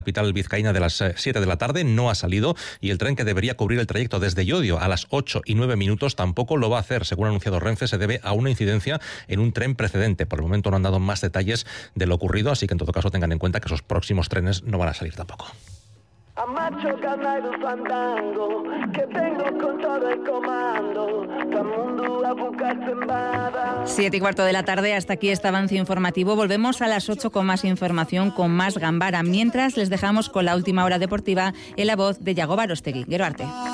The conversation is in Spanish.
capital vizcaína de las 7 de la tarde no ha salido y el tren que debería cubrir el trayecto desde Llodio a las 8:09 tampoco lo va a hacer. Según ha anunciado Renfe, se debe a una incidencia en un tren precedente. Por el momento no han dado más detalles de lo ocurrido, así que en todo caso tengan en cuenta que esos próximos trenes no van a salir tampoco. 7:15 de la tarde, hasta aquí este avance informativo. Volvemos a las 8 con más información, con más Gambara. Mientras les dejamos con la última hora deportiva en la voz de Yago Barostegui. Gero arte.